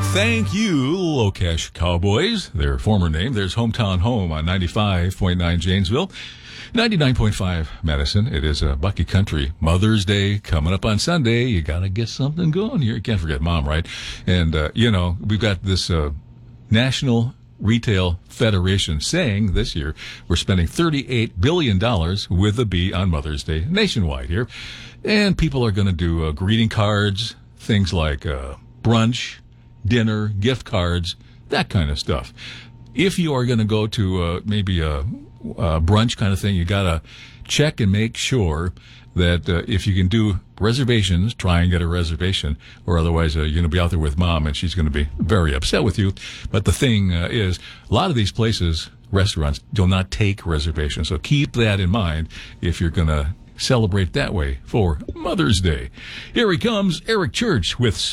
Thank you, Low Cash Cowboys, their former name. There's Hometown Home on 95.9 Janesville, 99.5 Madison. It is Bucky Country Mother's Day coming up on Sunday. You got to get something going here. You can't forget Mom, right? And, we've got this National Retail Federation saying this year we're spending $38 billion with a B on Mother's Day nationwide here. And people are going to do greeting cards, things like brunch, dinner, gift cards, that kind of stuff. If you are going to go to maybe a brunch kind of thing, you got to check and make sure that if you can do reservations, try and get a reservation, or otherwise you're going to be out there with Mom and she's going to be very upset with you. But the thing is, a lot of these places, restaurants, do not take reservations. So keep that in mind if you're going to celebrate that way for Mother's Day. Here he comes, Eric Church with